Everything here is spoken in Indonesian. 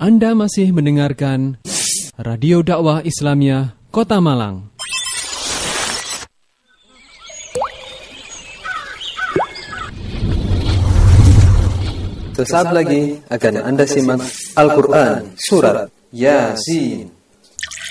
Anda masih mendengarkan Radio Dakwah Islamiyah Kota Malang. Sesaat lagi akan Anda simak Al-Quran Surat Yasin.